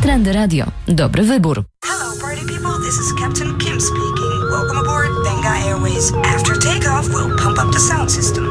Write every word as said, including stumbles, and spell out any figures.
Trendy Radio. Dobry wybór. Hello party people, this is Captain Kim speaking. Welcome aboard Benga Airways. After takeoff, we'll pump up the sound system.